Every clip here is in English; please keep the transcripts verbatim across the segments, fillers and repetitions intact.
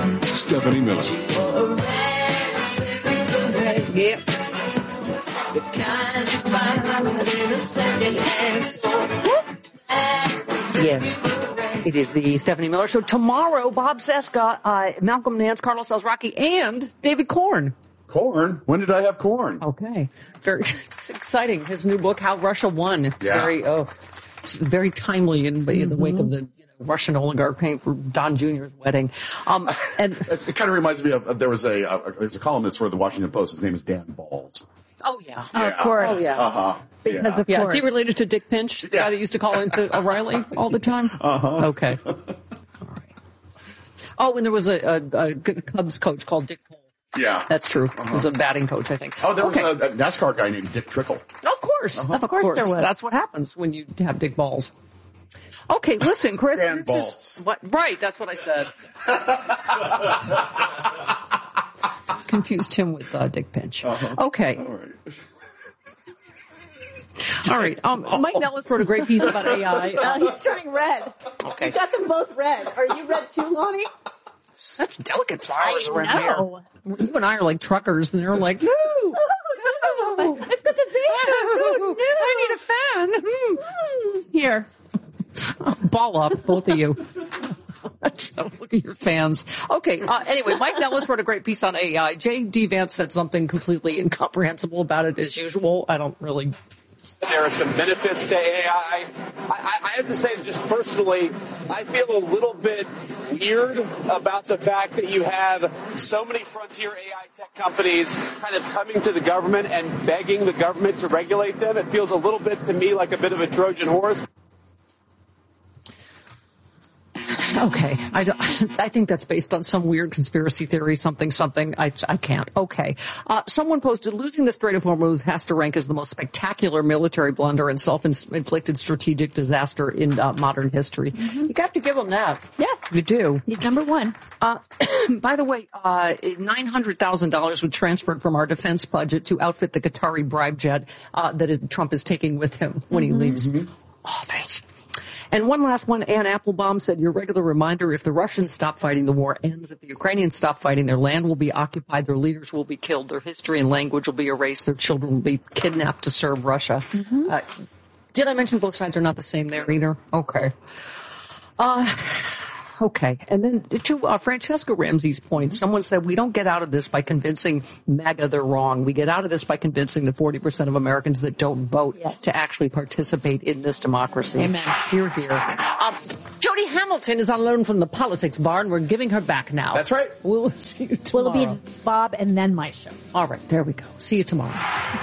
Stephanie Miller. Yep. Yes. It is the Stephanie Miller Show. Tomorrow, Bob Cesca, uh, Malcolm Nance, Carlos Alzraki, and David Korn. Corn? When did I have corn? Okay. Very it's exciting. His new book, How Russia Won. It's Yeah. very, oh, it's very timely in, in the Mm-hmm. wake of the you know, Russian oligarch paying for Don Junior's wedding. Um, and It, it kind of reminds me of, of there was a, uh, there's a columnist for the Washington Post. His name is Dan Balls. oh yeah. Oh, of course. Oh yeah. Uh-huh. Because yeah. of Yeah, course. is he related to Dick Pinch, the guy that used to call into O'Reilly all the time? Uh-huh. Okay. All right. Oh, and there was a, a, a Cubs coach called Dick Cole. Yeah. That's true. He was a batting coach, I think. Oh, there okay. was a, a NASCAR guy named Dick Trickle. Of course. Uh-huh. Of course there was. That's what happens when you have big balls. Okay, listen, Chris. Dan this balls. Is, what, right, that's what I said. Confused him with uh, Dick Pinch. Uh-huh. Okay. All right. All right. Um, Mike Nellis wrote a great piece about A I. Uh, he's turning red. Okay. You got them both red. Are you red too, Lonnie? Such delicate flowers I around know. here. You and I are like truckers, and they're like, no. Oh, no. I've got the video. I need a fan. Hmm. Here. Ball up, both of you. So look at your fans. Okay. Uh, anyway, Mike Nellis wrote a great piece on A I. J D. Vance said something completely incomprehensible about it as usual. I don't really. There are some benefits to A I. I, I have to say, just personally, I feel a little bit weird about the fact that you have so many frontier A I tech companies kind of coming to the government and begging the government to regulate them. It feels a little bit to me like a bit of a Trojan horse. Okay. I, don't, I think that's based on some weird conspiracy theory, something, something. I, I can't. Okay. Uh, someone posted, losing the Strait of Hormuz has to rank as the most spectacular military blunder and self-inflicted strategic disaster in uh, modern history. Mm-hmm. You have to give him that. Yeah. You do. He's number one. Uh, by the way, uh, nine hundred thousand dollars was transferred from our defense budget to outfit the Qatari bribe jet uh, that is, Trump is taking with him when Mm-hmm. he leaves office. And one last one, Ann Applebaum said, your regular reminder, if the Russians stop fighting, the war ends. If the Ukrainians stop fighting, their land will be occupied, their leaders will be killed, their history and language will be erased, their children will be kidnapped to serve Russia. Mm-hmm. Uh, did I mention both sides are not the same there either? Okay. Uh, okay. And then to uh, Francesca Ramsey's point, someone said we don't get out of this by convincing MAGA they're wrong. We get out of this by convincing the forty percent of Americans that don't vote yes. to actually participate in this democracy. Amen. Hear, hear. Um, Jody Hamilton is on loan from the Politics Bar, and we're giving her back now. That's right. We'll see you tomorrow. Will it be Bob and then my show? All right, there we go. See you tomorrow.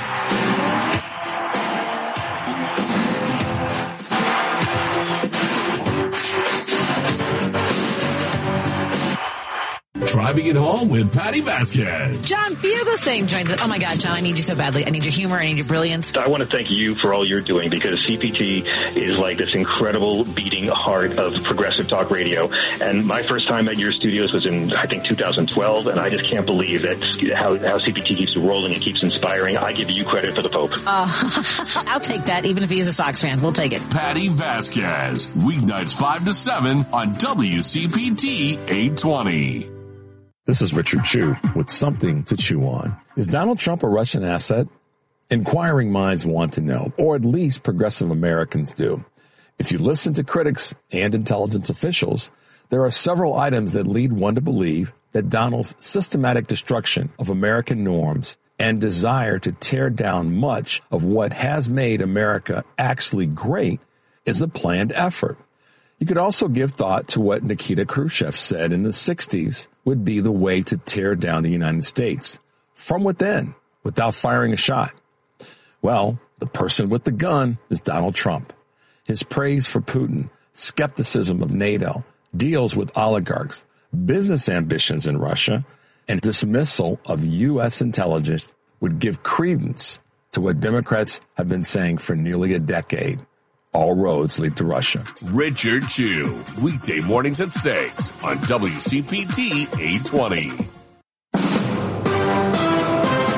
Driving it home with Patty Vasquez. John Fugelsang joins us. Oh my God, John, I need you so badly. I need your humor. I need your brilliance. I want to thank you for all you're doing because C P T is like this incredible beating heart of progressive talk radio. And my first time at your studios was in, I think, two thousand twelve. And I just can't believe that how, how C P T keeps rolling and keeps inspiring. I give you credit for the Pope. Uh, I'll take that, even if he is a Sox fan. We'll take it. Patty Vasquez. Weeknights five to seven on W C P T eight twenty. This is Richard Chu with something to chew on. Is Donald Trump a Russian asset? Inquiring minds want to know, or at least progressive Americans do. If you listen to critics and intelligence officials, there are several items that lead one to believe that Donald's systematic destruction of American norms and desire to tear down much of what has made America actually great is a planned effort. You could also give thought to what Nikita Khrushchev said in the sixties would be the way to tear down the United States from within without firing a shot. Well, the person with the gun is Donald Trump. His praise for Putin, skepticism of NATO, deals with oligarchs, business ambitions in Russia, and dismissal of U S intelligence would give credence to what Democrats have been saying for nearly a decade. All roads lead to Russia. Richard Chu. Weekday mornings at six on W C P T eight twenty.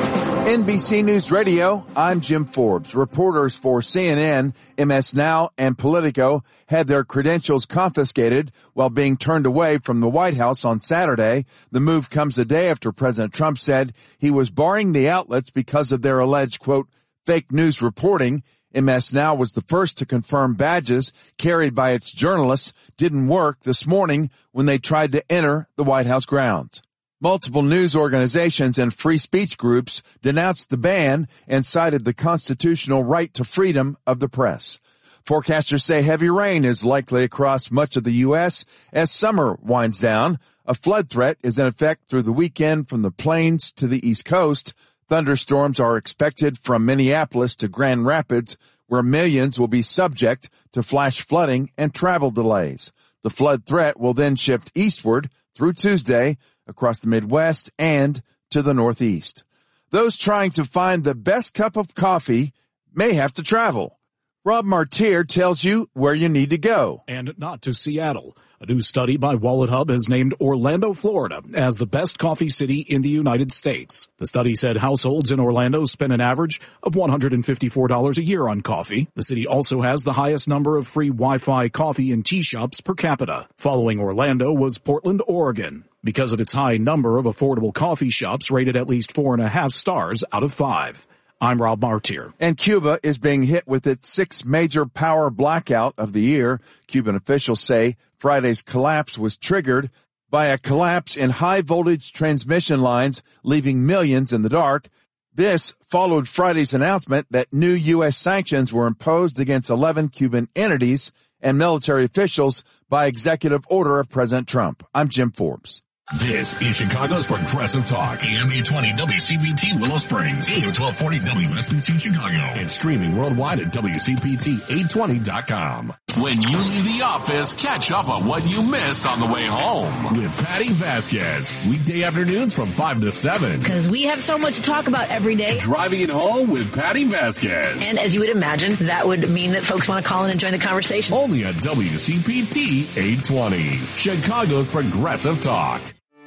N B C News Radio, I'm Jim Forbes. Reporters for C N N, M S Now, and Politico had their credentials confiscated while being turned away from the White House on Saturday. The move comes a day after President Trump said he was barring the outlets because of their alleged, quote, fake news reporting. M S Now was the first to confirm badges carried by its journalists didn't work this morning when they tried to enter the White House grounds. Multiple news organizations and free speech groups denounced the ban and cited the constitutional right to freedom of the press. Forecasters say heavy rain is likely across much of the U S as summer winds down. A flood threat is in effect through the weekend from the plains to the East Coast. Thunderstorms are expected from Minneapolis to Grand Rapids, where millions will be subject to flash flooding and travel delays. The flood threat will then shift eastward through Tuesday across the Midwest and to the Northeast. Those trying to find the best cup of coffee may have to travel. Rob Martier tells you where you need to go. And not to Seattle. A new study by WalletHub has named Orlando, Florida as the best coffee city in the United States. The study said households in Orlando spend an average of one hundred fifty-four dollars a year on coffee. The city also has the highest number of free Wi-Fi coffee and tea shops per capita. Following Orlando was Portland, Oregon, because of its high number of affordable coffee shops rated at least four and a half stars out of five. I'm Rob Martier. And Cuba is being hit with its sixth major power blackout of the year. Cuban officials say Friday's collapse was triggered by a collapse in high-voltage transmission lines, leaving millions in the dark. This followed Friday's announcement that new U S sanctions were imposed against eleven Cuban entities and military officials by executive order of President Trump. I'm Jim Forbes. This is Chicago's Progressive Talk, A M eight twenty W C P T Willow Springs, A M twelve forty W S B C Chicago, and streaming worldwide at W C P T eight twenty dot com. When you leave the office, catch up on what you missed on the way home with Patty Vasquez. Weekday afternoons from five to seven. Because we have so much to talk about every day. Driving it home with Patty Vasquez. And as you would imagine, that would mean that folks want to call in and join the conversation. Only at W C P T eight twenty, Chicago's Progressive Talk.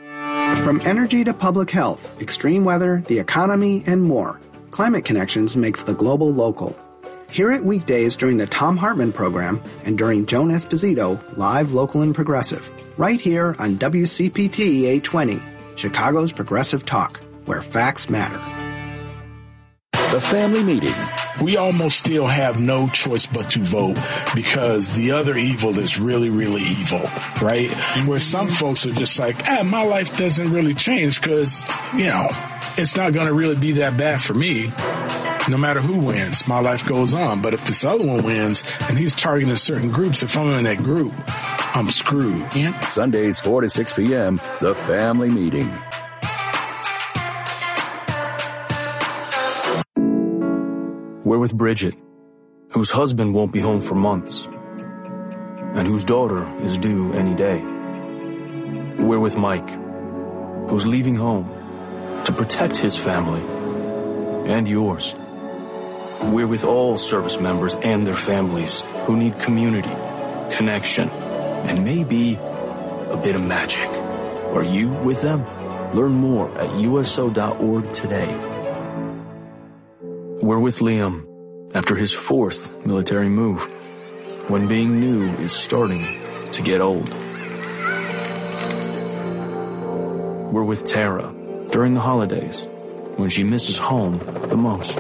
From energy to public health, extreme weather, the economy, and more, Climate Connections makes the global local. Hear it weekdays during the Tom Hartman program and during Joan Esposito, live, local, and progressive, right here on W C P T eight twenty, Chicago's Progressive Talk, where facts matter. The family meeting. We almost still have no choice but to vote because the other evil is really, really evil, right? Where some folks are just like, ah, my life doesn't really change because, you know, it's not going to really be that bad for me. No matter who wins, my life goes on. But if this other one wins and he's targeting certain groups, if I'm in that group, I'm screwed. Yeah. Sundays, four to six p.m., the family meeting. We're with Bridget, whose husband won't be home for months, and whose daughter is due any day. We're with Mike, who's leaving home to protect his family and yours. We're with all service members and their families who need community, connection, and maybe a bit of magic. Are you with them? Learn more at U S O dot org today. We're with Liam after his fourth military move, when being new is starting to get old. We're with Tara during the holidays, when she misses home the most.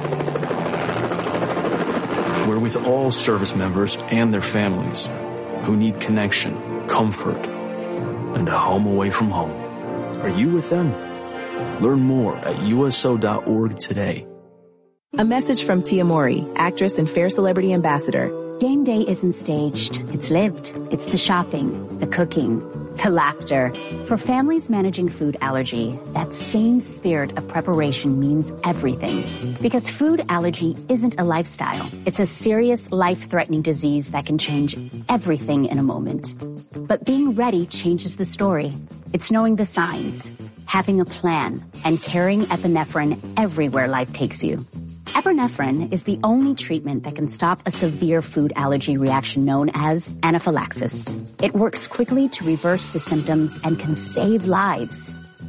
We're with all service members and their families who need connection, comfort, and a home away from home. Are you with them? Learn more at U S O dot org today. A message from Tia Mori, actress and Fair Celebrity Ambassador. Game day isn't staged. It's lived. It's the shopping, the cooking, the laughter. For families managing food allergy, that same spirit of preparation means everything. Because food allergy isn't a lifestyle. It's a serious, life-threatening disease that can change everything in a moment. But being ready changes the story. It's knowing the signs, having a plan, and carrying epinephrine everywhere life takes you. Epinephrine is the only treatment that can stop a severe food allergy reaction known as anaphylaxis. It works quickly to reverse the symptoms and can save lives.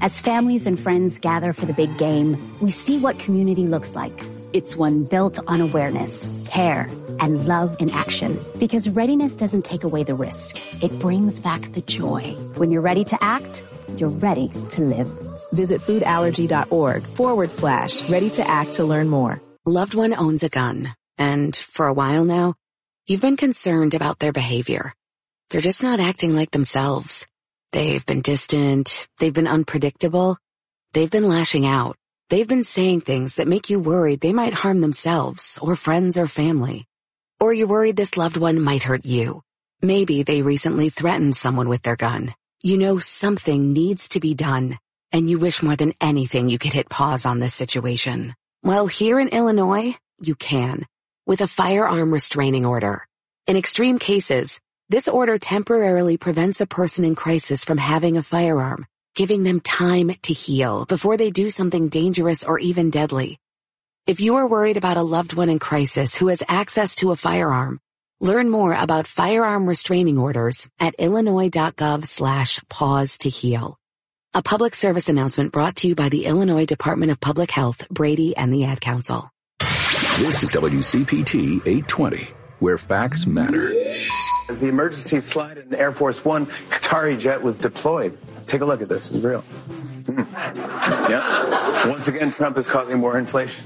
As families and friends gather for the big game, we see what community looks like. It's one built on awareness, care, and love in action. Because readiness doesn't take away the risk. It brings back the joy. When you're ready to act, you're ready to live. Visit foodallergy.org forward slash ready to act to learn more. Loved one owns a gun. And for a while now, you've been concerned about their behavior. They're just not acting like themselves. They've been distant. They've been unpredictable. They've been lashing out. They've been saying things that make you worried they might harm themselves or friends or family. Or you're worried this loved one might hurt you. Maybe they recently threatened someone with their gun. You know something needs to be done, and you wish more than anything you could hit pause on this situation. Well, here in Illinois, you can, with a firearm restraining order. In extreme cases, this order temporarily prevents a person in crisis from having a firearm, giving them time to heal before they do something dangerous or even deadly. If you are worried about a loved one in crisis who has access to a firearm, learn more about firearm restraining orders at illinois.gov slash pause to heal. A public service announcement brought to you by the Illinois Department of Public Health, Brady, and the Ad Council. This is W C P T eight twenty, where facts matter. As the emergency slide in Air Force One Qatari jet was deployed. Take a look at this. It's real. Mm. Yeah. Once again, Trump is causing more inflation.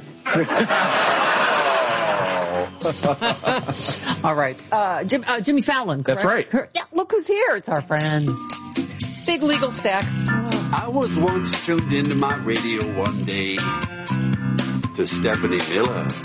All right. Uh, Jim, uh, Jimmy Fallon. Correct? That's right. Her, yeah, look who's here. It's our friend. Big legal stack. I was once tuned into my radio one day to Stephanie Miller